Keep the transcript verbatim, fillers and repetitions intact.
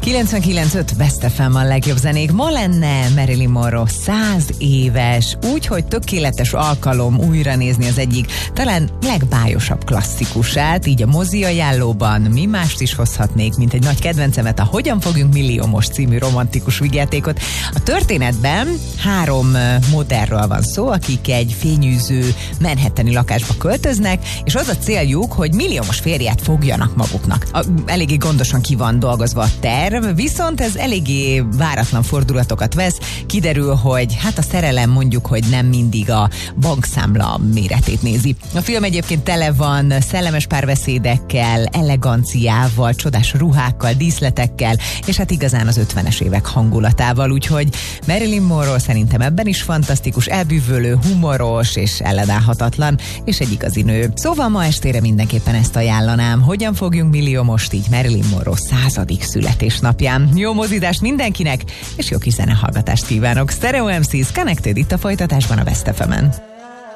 kilencvenkilenc öt Best ef em a legjobb zenék. Ma lenne Marilyn Monroe száz éves, úgyhogy tökéletes alkalom újra nézni az egyik talán legbájosabb klasszikusát, így a mozi ajánlóban mi mást is hozhatnék, mint egy nagy kedvencemet, a Hogyan fogjunk milliómos című romantikus vígjátékot. A történetben három modellről van szó, akik egy fényűző manhattani lakásba költöznek, és az a céljuk, hogy milliómos férjet fogjanak maguknak. A, eléggé gondosan ki van dolgozva a terv, viszont ez eléggé váratlan fordulatokat vesz, kiderül, hogy hát a szerelem mondjuk, hogy nem mindig a bankszámla méretét nézi. A film egyébként tele van szellemes párbeszédekkel, eleganciával, csodás ruhákkal, díszletekkel, és hát igazán az ötvenes évek hangulatával, úgyhogy Marilyn Monroe szerintem ebben is fantasztikus, elbűvölő, humoros és ellenállhatatlan, és egy igazi nő. Szóval ma estére mindenképpen ezt ajánlanám. Hogyan fogjunk milliómost, így Marilyn Monroe századik születésnapján. Jó mozidást mindenkinek, és jó kis zenehallgatást kívánok. Stereo em cé Connected itt a folytatásban a Best ef emen.